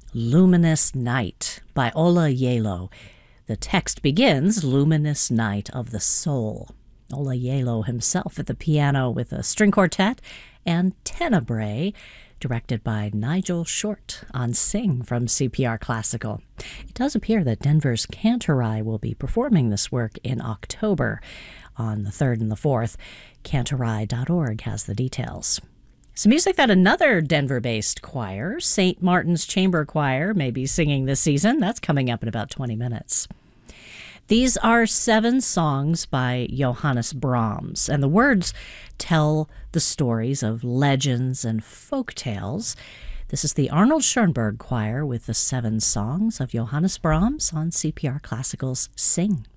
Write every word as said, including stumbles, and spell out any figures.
Luminous Night by Ola Yelo. The text begins, Luminous Night of the Soul. Ola Yelo himself at the piano with a string quartet, and Tenebrae, directed by Nigel Short on Sing from C P R Classical. It does appear that Denver's Cantorai will be performing this work in October on the third and the fourth. Cantorai dot org has the details. Some music that another Denver-based choir, Saint Martin's Chamber Choir, may be singing this season. That's coming up in about twenty minutes. These are seven songs by Johannes Brahms, and the words tell the stories of legends and folk tales. This is the Arnold Schoenberg Choir with the seven songs of Johannes Brahms on C P R Classical's Sing.